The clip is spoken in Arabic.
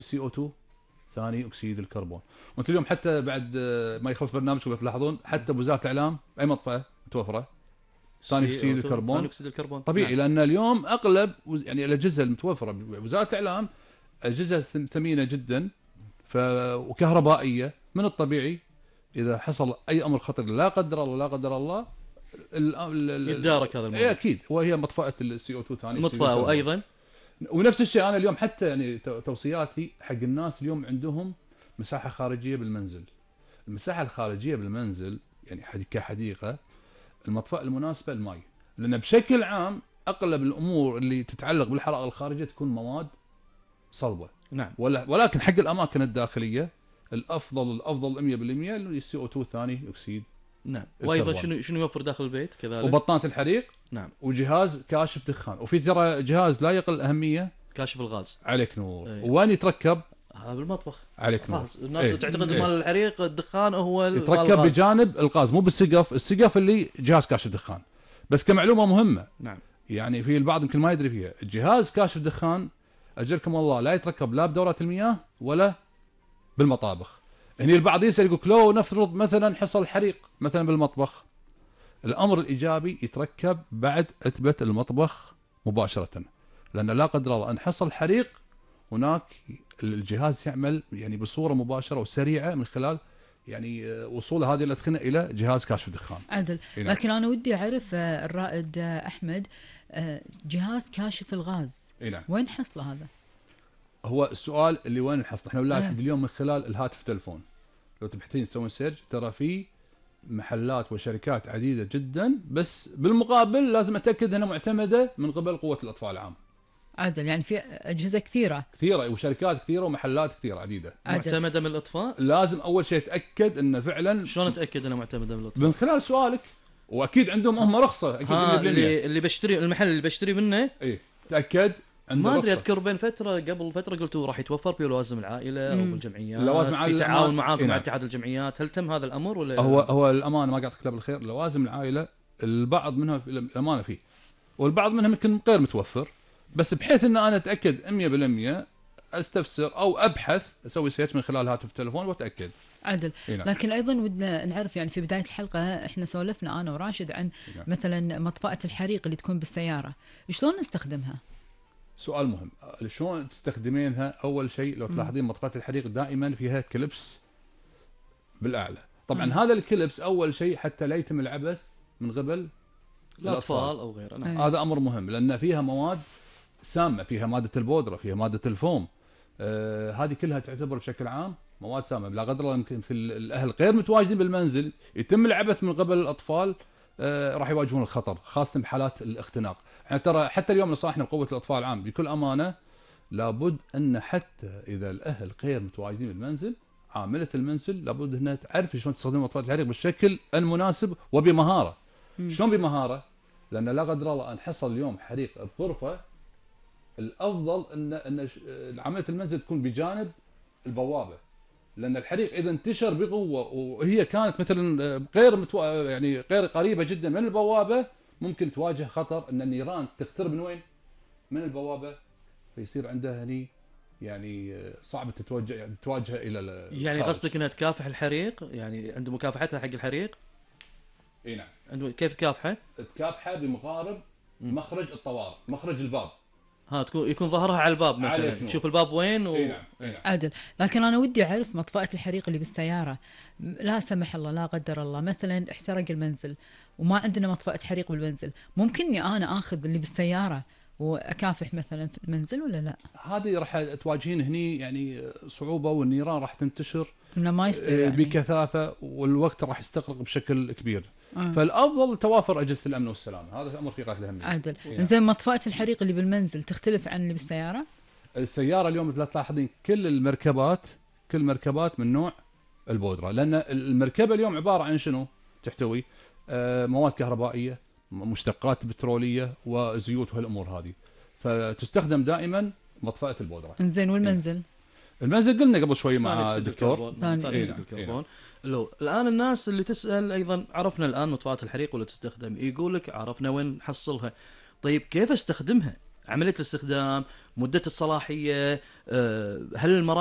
CO2 ثاني اكسيد الكربون. وانت اليوم حتى بعد ما يخلص برنامجكم تلاحظون حتى بوزاره الاعلام اي مطفاه متوفره ثاني اكسيد الكربون. ثاني اكسيد الكربون طبيعي. نعم. لان اليوم اغلب يعني الاجهزه المتوفره بوزاره الاعلام اجهزه ثمينه جدا وكهربائيه. من الطبيعي اذا حصل اي امر خطر لا قدر الله لا قدر الله يتدارك هذا الموضوع. اكيد. وهي مطفاه CO2 ثاني مطفاه. وايضا ونفس الشيء انا اليوم حتى يعني توصياتي حق الناس اليوم عندهم مساحه خارجيه بالمنزل. المساحه الخارجيه بالمنزل يعني كحديقه المطفاه المناسبه الماء. لان بشكل عام اغلب الامور اللي تتعلق بالحرائق الخارجيه تكون مواد صلبه. نعم. ولكن حق الاماكن الداخليه الافضل 100% اللي CO2 ثاني اكسيد. نعم. وايضا شنو يوفر داخل البيت كذلك؟ وبطانه الحريق. نعم. وجهاز كاشف دخان. وفي ترى جهاز لا يقل اهميه كاشف الغاز. عليك نور. وين يتركب؟ بالمطبخ. عليك نور. الناس تعتقد مال الحريق الدخان هو يتركب بجانب الغاز مو بالسقف. السقف اللي جهاز كاشف دخان. بس كمعلومه مهمه. نعم. يعني في البعض يمكن ما يدري فيها. الجهاز كاشف دخان اجركم الله لا يتركب لا بدورات المياه ولا بالمطابخ. هني البعض يسال يقول لو نفرض مثلا حصل حريق مثلا بالمطبخ. الامر الايجابي يتركب بعد عتبه المطبخ مباشره. لان لا قدر الله ان حصل حريق هناك الجهاز يعمل يعني بصوره مباشره وسريعه من خلال يعني وصول هذه الادخنه الى جهاز كاشف الدخان. عدل. لكن انا ودي اعرف الرائد احمد جهاز كاشف الغاز وين حصله هذا؟ هو السؤال اللي وين الحصل. احنا والله اليوم من خلال الهاتف التلفون لو تبحثين تسوين سيرش ترى في محلات وشركات عديده جدا. بس بالمقابل لازم اتاكد انها معتمده من قبل قوه الاطفاء العام. عدل. يعني في اجهزه كثيره وشركات كثيره ومحلات كثيره عديده معتمده من الاطفاء. لازم اول شيء اتاكد انه فعلا. شلون اتاكد انها معتمده من الاطفاء؟ من خلال سؤالك. واكيد عندهم هم رخصه اكيد اللي بشتري المحل اللي بشتري منه. تاكد. ما ادري اذكر بين قبل فتره قلتوا راح يتوفر في لوازم العائله او بالجمعيات. لوازم في تعاون معاكم مع اتحاد الجمعيات. هل تم هذا الامر ولا؟ هو الامانه ما قاعد كتاب الخير. لوازم العائله البعض منها في الامانه فيه والبعض منها يمكن غير متوفر. بس بحيث ان انا اتاكد 100% استفسر او ابحث اسوي سيرش من خلال هاتف التليفون واتاكد. عدل. لكن ايضا ودنا نعرف يعني في بدايه الحلقه احنا سولفنا انا وراشد عن مثلا مطفاه الحريق اللي تكون بالسياره. شلون نستخدمها؟ سؤال مهم. شلون تستخدمينها؟ اول شيء لو تلاحظين مطفاه الحريق دائما فيها كليبس بالاعلى. طبعا هذا الكليبس اول شيء حتى لا يتم العبث من قبل الاطفال او غيره. هذا امر مهم لان فيها مواد سامه. فيها ماده البودره. فيها ماده الفوم. هذه كلها تعتبر بشكل عام مواد سامه. لا قدر الله يمكن في الاهل غير متواجدين بالمنزل يتم العبث من قبل الاطفال. راح يواجهون الخطر خاصه بحالات الاختناق. احنا ترى حتى اليوم نصحنا بقوه الاطفاء العام بكل امانه لابد ان حتى اذا الاهل غير متواجدين بالمنزل عامله المنزل لابد انها تعرف شلون تستخدم مطفاه الحريق بالشكل المناسب وبمهاره. شلون بمهاره؟ لان لا قدر الله ان حصل اليوم حريق بغرفه الافضل ان عمليه المنزل تكون بجانب البوابه. لان الحريق اذا انتشر بقوه وهي كانت مثلا يعني غير قريبه جدا من البوابه ممكن تواجه خطر ان النيران تقترب من وين؟ من البوابه فيصير عندها هني يعني صعب تواجه الى يعني قصدك انها تكافح الحريق يعني عند مكافحتها حق الحريق؟ اي نعم. عنده كيف تكافحه؟ تكافحه بمقارب مخرج الطوارئ مخرج الباب. يكون ظهرها على الباب مثلا تشوف الباب وين نعم. عادل. لكن انا ودي اعرف مطفاه الحريق اللي بالسياره لا سمح الله لا قدر الله مثلا احترق المنزل وما عندنا مطفاه حريق بالمنزل ممكن اني انا اخذ اللي بالسياره واكافح مثلا في المنزل ولا لا؟ هذه راح تواجهين هني يعني صعوبه والنيران راح تنتشر انه ما يصير يعني. بكثافه والوقت راح يستغرق بشكل كبير. فالافضل توافر اجهزه الامن والسلامه. هذا امر في غايه الاهميه. عادل. زين مطفاه الحريق اللي بالمنزل تختلف عن اللي بالسياره؟ السياره اليوم مثل تلاحظين كل مركبات من نوع البودره. لان المركبه اليوم عباره عن شنو؟ تحتوي مواد كهربائيه مشتقات بتروليه وزيوت وهالامور هذه. فتستخدم دائما مطفاه البودره. زين والمنزل؟ المنزل قلنا قبل شوي مع الدكتور ثاني اكسيد الكربون. لو الان الناس اللي تسال ايضا عرفنا الان مطفاه الحريق ولا تستخدم يقول لك عرفنا وين نحصلها. طيب كيف استخدمها؟ عمليه الاستخدام، مده الصلاحيه، هل المراكب